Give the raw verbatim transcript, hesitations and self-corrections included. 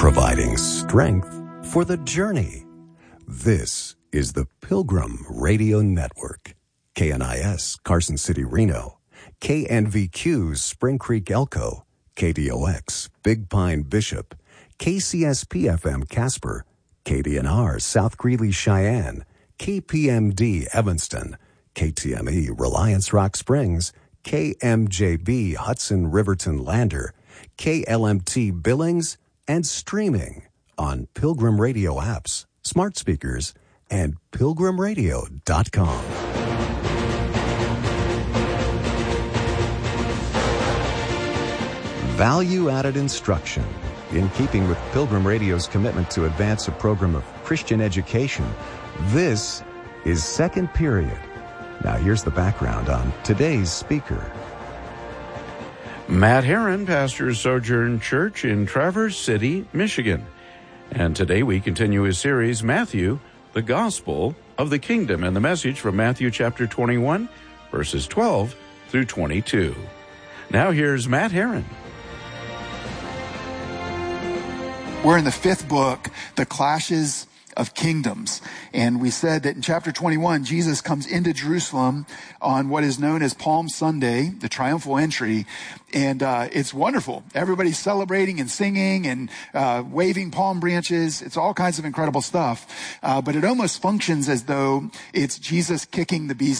providing strength for the journey. This is the Pilgrim Radio Network. K N I S, Carson City, Reno. K N V Q, Spring Creek, Elko. K D O X, Big Pine, Bishop. K C S P F M, Casper. K D N R, South Greeley, Cheyenne. K P M D, Evanston. K T M E, Reliance Rock Springs. K M J B, Hudson Riverton, Lander. K L M T, Billings. And streaming on Pilgrim Radio apps, smart speakers, and pilgrim radio dot com. Value-added instruction. In keeping with Pilgrim Radio's commitment to advance a program of Christian education, this is Second Period. Now here's the background on today's speaker. Matt Herron pastors Sojourn Church in Traverse City, Michigan. And today we continue his series, Matthew, the Gospel of the Kingdom, and the message from Matthew chapter twenty-one, verses twelve through twenty-two. Now here's Matt Herron. We're in the fifth book, The Clashes of Kingdoms. And we said that in chapter twenty-one, Jesus comes into Jerusalem on what is known as Palm Sunday, the triumphal entry. And uh, it's wonderful. Everybody's celebrating and singing and uh, waving palm branches. It's all kinds of incredible stuff. Uh, but it almost functions as though it's Jesus kicking the bee's